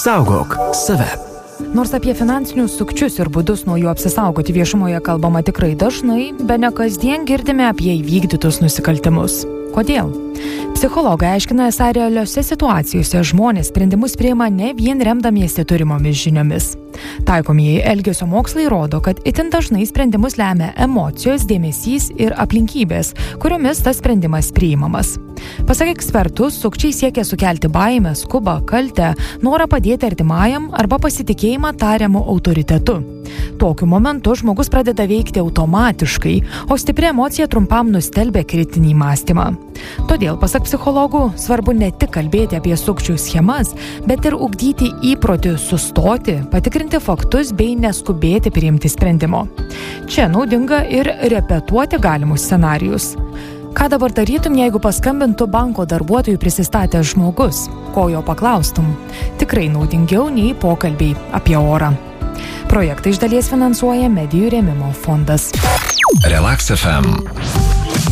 Saugok save. Nors apie finansinius sukčius ir būdus nuo jų apsisaugoti viešumoje kalbama tikrai dažnai, bene kasdien girdime apie įvykdytus nusikaltimus. Kodėl? Psichologai aiškina, esą realiose situacijose žmonės sprendimus priima ne vien remdamiesi turimomis žiniomis. Taikomieji elgesio mokslai rodo, kad itin dažnai sprendimus lemia emocijos, dėmesys ir aplinkybės, kuriomis tas sprendimas priimamas. Pasak ekspertų, sukčiai siekia sukelti baimę, skubą, kaltę, norą padėti artimajam arba pasitikėjimą tariamu autoritetu. Tokiu momentu žmogus pradeda veikti automatiškai, o stipri emocija trumpam nustelbia kritinį mąstymą. Todėl, pasak psichologų, svarbu ne tik kalbėti apie sukčių schemas, bet ir ugdyti įprotį sustoti, patikrinti faktus bei neskubėti priimti sprendimo. Čia naudinga ir repetuoti galimus scenarijus. Ką dabar darytum, jeigu paskambintų banko darbuotojų prisistatęs žmogus? Ko jo paklaustum? Tikrai naudingiau nei pokalbiai apie orą. Projektą iš dalies finansuoja Medijų rėmimo fondas. Relax FM.